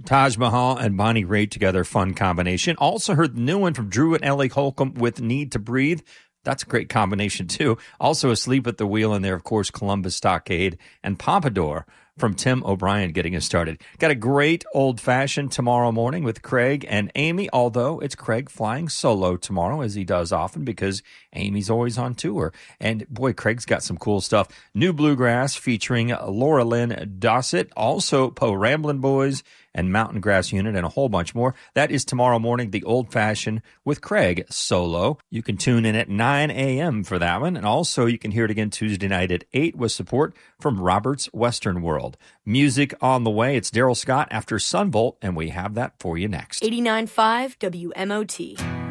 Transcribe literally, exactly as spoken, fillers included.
Taj Mahal and Bonnie Raitt together, fun combination. Also heard the new one from Drew and Ellie Holcomb with Need to Breathe. That's a great combination, too. Also Asleep at the Wheel in there, of course, Columbus Stockade and Pompadour from Tim O'Brien getting us started. Got a great old-fashioned tomorrow morning with Craig and Amy, although it's Craig flying solo tomorrow, as he does often, because Amy's always on tour. And, boy, Craig's got some cool stuff. New Bluegrass featuring Laura Lynn Dossett, also Poe Ramblin' Boys and Mountain Grass Unit, and a whole bunch more. That is tomorrow morning, the old-fashioned with Craig solo. You can tune in at nine a.m. for that one, and also you can hear it again Tuesday night at eight with support from Robert's Western World. Music on the way. It's Daryl Scott after Sunvolt, and we have that for you next. eighty-nine point five W M O T.